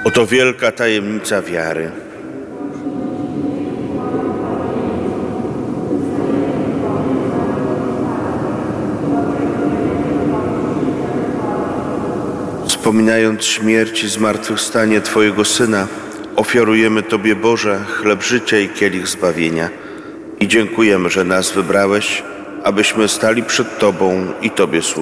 Oto wielka tajemnica wiary. Wspominając śmierć i zmartwychwstanie Twojego Syna, ofiarujemy Tobie, Boże, chleb życia i kielich zbawienia i dziękujemy, że nas wybrałeś, abyśmy stali przed Tobą i Tobie służyli.